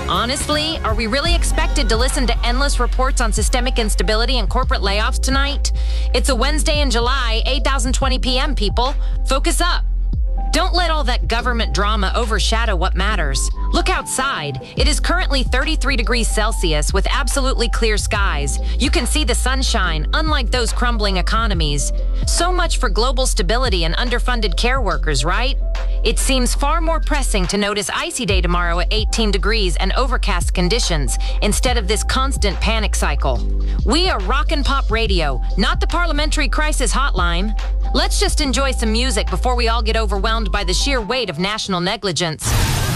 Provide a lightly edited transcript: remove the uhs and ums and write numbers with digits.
Honestly, are we really expected to listen to endless reports on systemic instability and corporate layoffs tonight? It's a Wednesday in July, 8:20 p.m., people. Focus up. Don't let all that government drama overshadow what matters. Look outside. It is currently 33 degrees Celsius with absolutely clear skies. You can see the sunshine, unlike those crumbling economies. So much for global stability and underfunded care workers, right? It seems far more pressing to notice icy day tomorrow at 18 degrees and overcast conditions, instead of this constant panic cycle. We are Rock and Pop Radio, not the Parliamentary Crisis Hotline. Let's just enjoy some music before we all get overwhelmed by the sheer weight of national negligence.